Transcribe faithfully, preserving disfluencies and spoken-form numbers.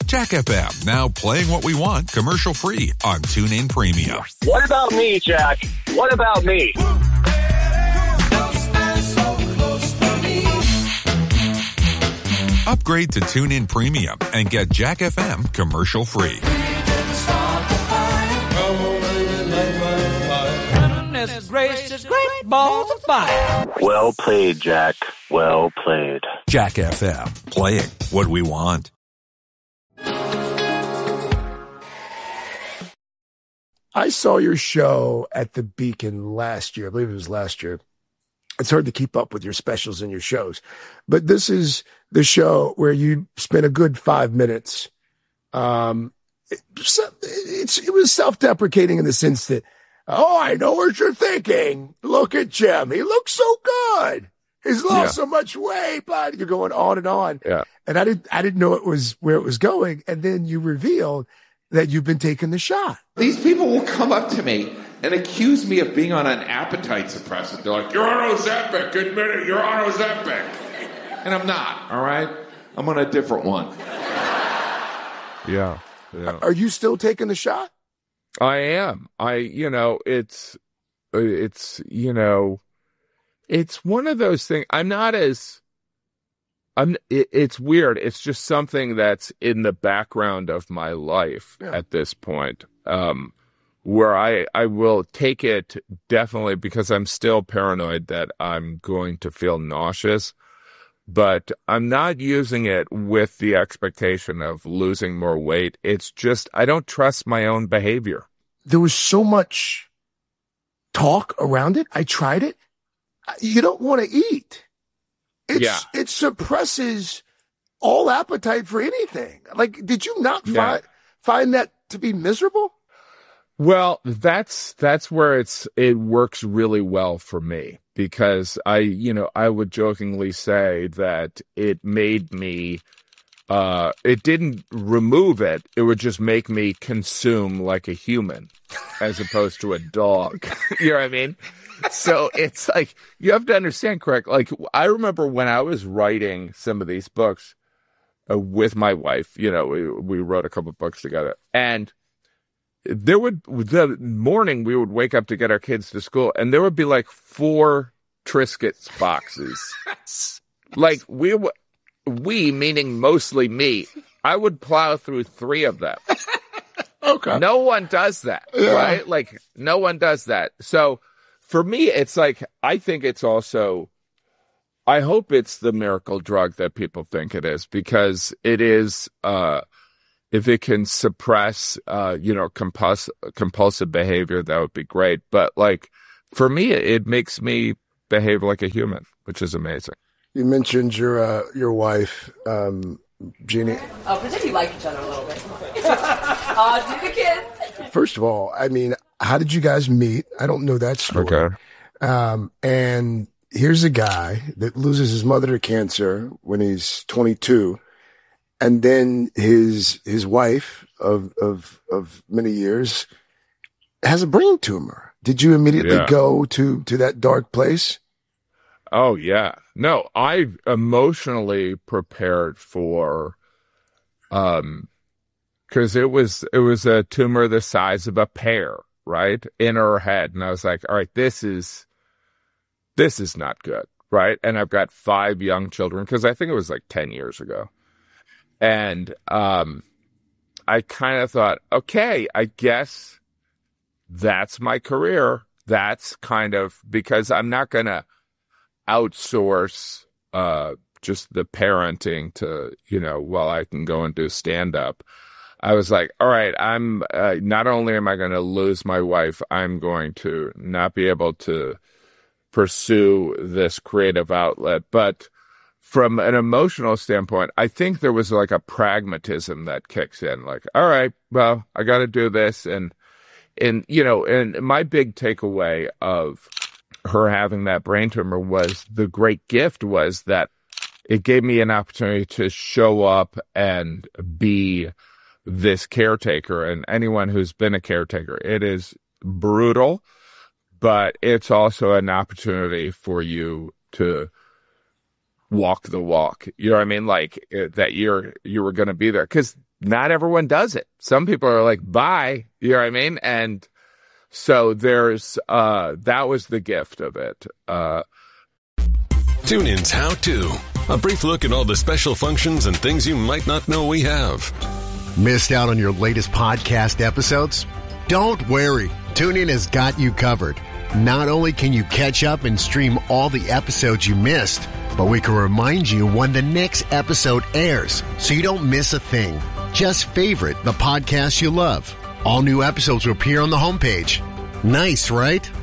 Jack F M, now playing what we want commercial-free on TuneIn Premium. What about me, Jack? What about me? Upgrade to TuneIn Premium and get Jack F M commercial-free. Gracious, great balls of fire. Well played, Jack. Well played. Jack F M, playing what we want. I saw your show at the Beacon last year. I believe it was last year. It's hard to keep up with your specials and your shows, but this is the show where you spent a good five minutes. Um, it, it's, it was self-deprecating in the sense that, oh, I know what you're thinking. Look at Jim. He looks so good. He's lost yeah. so much weight, but you're going on and on. Yeah. And I didn't, I didn't know it was where it was going. And then you revealed that you've been taking the shot. These people will come up to me and accuse me of being on an appetite suppressant. They're like, you're on Ozempic. Admit it, you're on Ozempic. And I'm not, all right? I'm on a different one. Yeah. yeah. Are you still taking the shot? I am. I, you know, it's, it's, you know, it's one of those things. I'm not as, I'm, it, it's weird. It's just something that's in the background of my life yeah. at this point, um, where I, I will take it definitely because I'm still paranoid that I'm going to feel nauseous, but I'm not using it with the expectation of losing more weight. It's just, I don't trust my own behavior. There was so much talk around it. I tried it. You don't want to eat. It's, yeah. It suppresses all appetite for anything. Like, did you not yeah. find, find that to be miserable? Well, that's, that's where it's, it works really well for me because I, you know, I would jokingly say that it made me, uh, it didn't remove it. It would just make me consume like a human as opposed to a dog. You know what I mean? So it's like, you have to understand, correct? Like, I remember when I was writing some of these books uh, with my wife, you know, we, we wrote a couple of books together, and there would, the morning we would wake up to get our kids to school, and there would be like four Triscuits boxes. Like, we, we, meaning mostly me, I would plow through three of them. Okay. No one does that, yeah. right? Like, no one does that. So, for me, it's like, I think it's also, I hope it's the miracle drug that people think it is, because it is, uh, if it can suppress, uh, you know, compuls- compulsive behavior, that would be great. But like, for me, it makes me behave like a human, which is amazing. You mentioned your, uh, your wife, um, Jeannie. Oh, pretend you like each other a little bit. uh, do the kiss. First of all, I mean, how did you guys meet? I don't know that story. Okay. Um, and here's a guy that loses his mother to cancer when he's twenty-two. And then his, his wife of, of, of many years has a brain tumor. Did you immediately yeah. go to, to that dark place? Oh, yeah. No, I emotionally prepared for, um, cause it was, it was a tumor the size of a pear, right? In her head. And I was like, all right, this is, this is not good. Right. And I've got five young children, cause I think it was like ten years ago. And, um, I kind of thought, okay, I guess that's my career. That's kind of, because I'm not going to outsource, uh, just the parenting to, you know, well, I can go and do stand up. I was like, all right, I'm, uh, not only am I going to lose my wife, I'm going to not be able to pursue this creative outlet. But from an emotional standpoint, I think there was like a pragmatism that kicks in, like, all right, well, I got to do this. And, and, you know, and my big takeaway of her having that brain tumor was the great gift was that it gave me an opportunity to show up and be this caretaker. And anyone who's been a caretaker, it is brutal, but it's also an opportunity for you to walk the walk. You know what I mean? Like uh, that you're, you were going to be there, because not everyone does it. Some people are like, bye. You know what I mean? And so there's, uh, that was the gift of it. Uh, TuneIn's How To. A brief look at all the special functions and things you might not know we have. Missed out on your latest podcast episodes? Don't worry. TuneIn has got you covered. Not only can you catch up and stream all the episodes you missed, but we can remind you when the next episode airs, so you don't miss a thing. Just favorite the podcast you love. All new episodes will appear on the homepage. Nice, right?